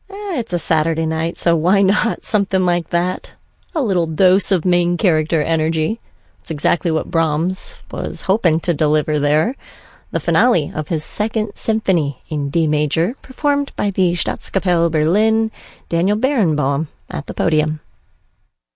It's a Saturday night, so why not something like that? A little dose of main character energy. It's exactly what Brahms was hoping to deliver there. The finale of his Second Symphony in D major, performed by the Staatskapelle Berlin, Daniel Barenboim, at the podium.